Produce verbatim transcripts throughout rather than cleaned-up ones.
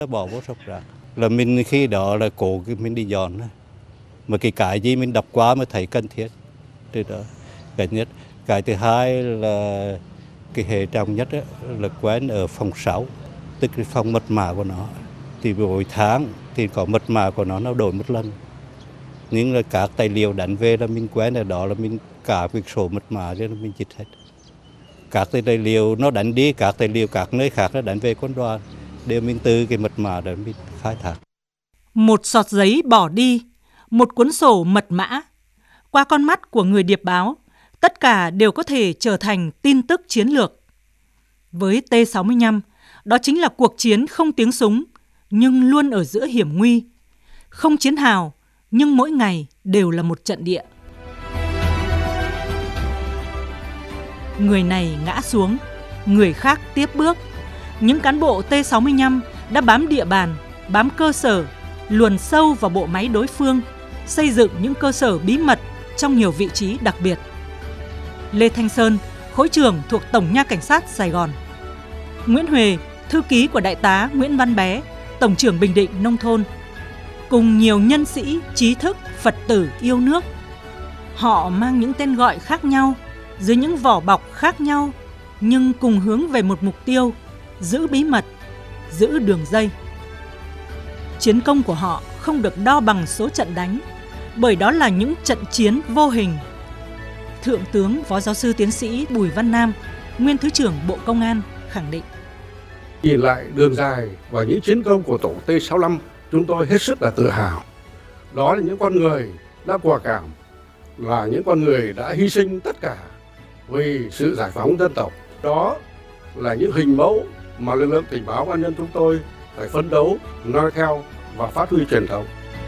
Bỏ vô sọt rác là mình khi đó là cố mình đi dọn, mà cái cái gì mình đọc qua mới thấy cần thiết. Từ đó cái nhất, cái thứ hai là cái hệ trọng nhất ấy, là quen ở phòng sáu, tức là phòng mật mã của nó. Thì mỗi tháng thì có mật mã của nó nó đổi một lần. Nhưng là các tài liệu đánh về là mình quen ở đó là mình cả việc sổ mật mã cho mình chích hết. Các tài liệu nó đánh đi, các tài liệu các nơi khác nó đánh về quân đoàn, đều mình từ cái mật mã để mình khai thác. Một sọt giấy bỏ đi, một cuốn sổ mật mã. Qua con mắt của người điệp báo, tất cả đều có thể trở thành tin tức chiến lược. Với T sáu mươi lăm, đó chính là cuộc chiến không tiếng súng, nhưng luôn ở giữa hiểm nguy. Không chiến hào, nhưng mỗi ngày đều là một trận địa. Người này ngã xuống, người khác tiếp bước. Những cán bộ T sáu mươi lăm đã bám địa bàn, bám cơ sở, luồn sâu vào bộ máy đối phương, xây dựng những cơ sở bí mật trong nhiều vị trí đặc biệt. Lê Thanh Sơn, khối trưởng thuộc Tổng nha Cảnh sát Sài Gòn. Nguyễn Huệ, thư ký của Đại tá Nguyễn Văn Bé, Tổng trưởng Bình Định Nông thôn. Cùng nhiều nhân sĩ, trí thức, Phật tử yêu nước. Họ mang những tên gọi khác nhau, dưới những vỏ bọc khác nhau, nhưng cùng hướng về một mục tiêu, giữ bí mật, giữ đường dây. Chiến công của họ không được đo bằng số trận đánh, bởi đó là những trận chiến vô hình. Thượng tướng Phó Giáo sư Tiến sĩ Bùi Văn Nam, nguyên Thứ trưởng Bộ Công an khẳng định. Nhìn lại đường dài và những chiến công của tổ T sáu mươi lăm, chúng tôi hết sức là tự hào. Đó là những con người đã quả cảm, là những con người đã hy sinh tất cả vì sự giải phóng dân tộc. Đó là những hình mẫu mà lực lượng tình báo an nhân chúng tôi phải phấn đấu, noi theo và phát huy truyền thống.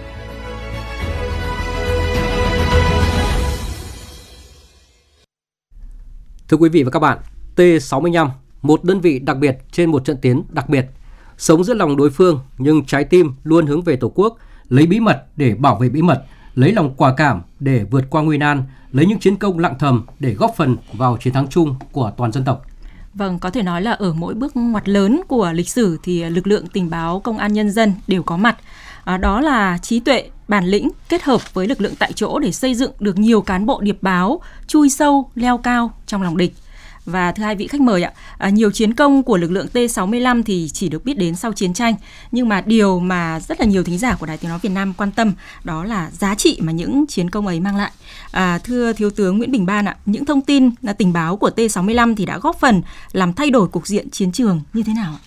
Thưa quý vị và các bạn, T sáu mươi lăm, một đơn vị đặc biệt trên một trận tiến đặc biệt, sống giữa lòng đối phương nhưng trái tim luôn hướng về Tổ quốc, lấy bí mật để bảo vệ bí mật, lấy lòng quả cảm để vượt qua nguy nan, lấy những chiến công lặng thầm để góp phần vào chiến thắng chung của toàn dân tộc. Vâng, có thể nói là ở mỗi bước ngoặt lớn của lịch sử thì lực lượng tình báo công an nhân dân đều có mặt. À, đó là trí tuệ, bản lĩnh kết hợp với lực lượng tại chỗ để xây dựng được nhiều cán bộ điệp báo chui sâu, leo cao trong lòng địch. Và thưa hai vị khách mời ạ, à, nhiều chiến công của lực lượng T sáu mươi lăm thì chỉ được biết đến sau chiến tranh, nhưng mà điều mà rất là nhiều thính giả của Đài Tiếng nói Việt Nam quan tâm đó là giá trị mà những chiến công ấy mang lại. À, thưa Thiếu tướng Nguyễn Bình Ban ạ, những thông tin là tình báo của T sáu mươi lăm thì đã góp phần làm thay đổi cục diện chiến trường như thế nào ạ?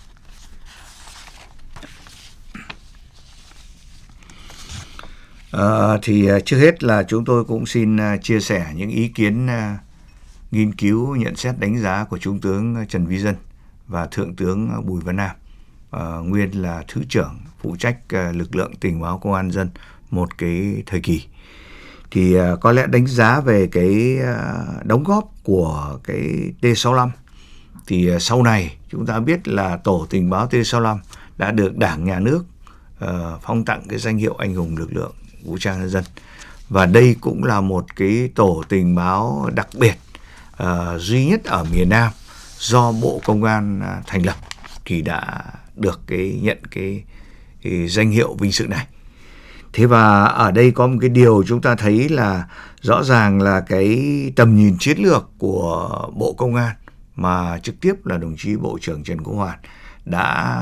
À, thì trước hết là chúng tôi cũng xin chia sẻ những ý kiến nghiên cứu, nhận xét, đánh giá của Trung tướng Trần Vi Dân và Thượng tướng Bùi Văn Nam, à, nguyên là Thứ trưởng phụ trách lực lượng tình báo công an dân một cái thời kỳ. Thì à, có lẽ đánh giá về cái à, đóng góp của cái T sáu mươi lăm thì à, sau này chúng ta biết là tổ tình báo T sáu mươi lăm đã được Đảng, Nhà nước à, phong tặng cái danh hiệu anh hùng lực lượng vũ trang nhân dân, và đây cũng là một cái tổ tình báo đặc biệt Uh, duy nhất ở miền Nam do Bộ Công an uh, thành lập thì đã được cái nhận cái, cái danh hiệu vinh dự này. Thế và ở đây có một cái điều chúng ta thấy là rõ ràng là cái tầm nhìn chiến lược của Bộ Công an mà trực tiếp là đồng chí Bộ trưởng Trần Quốc Hoàn đã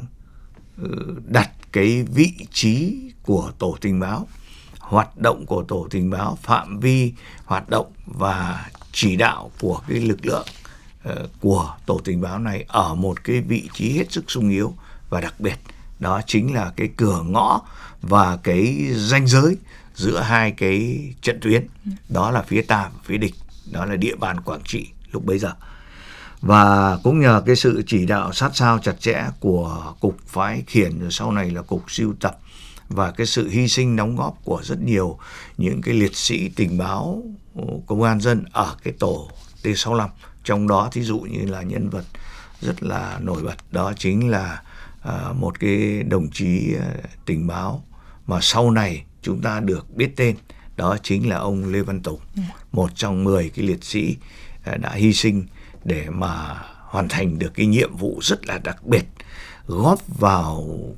uh, đặt cái vị trí của tổ tình báo, hoạt động của tổ tình báo, phạm vi hoạt động và chỉ đạo của cái lực lượng uh, của tổ tình báo này ở một cái vị trí hết sức sung yếu và đặc biệt. Đó chính là cái cửa ngõ và cái ranh giới giữa hai cái trận tuyến. Đó là phía ta và phía địch. Đó là địa bàn Quảng Trị lúc bấy giờ. Và cũng nhờ cái sự chỉ đạo sát sao chặt chẽ của Cục Phái Khiển, rồi sau này là Cục Sưu Tập, và cái sự hy sinh đóng góp của rất nhiều những cái liệt sĩ tình báo công an dân ở cái tổ T sáu mươi lăm. Trong đó thí dụ như là nhân vật rất là nổi bật, đó chính là uh, một cái đồng chí uh, tình báo mà sau này chúng ta được biết tên, đó chính là ông Lê Văn Tùng, một trong mười cái liệt sĩ uh, đã hy sinh để mà hoàn thành được cái nhiệm vụ rất là đặc biệt, góp vào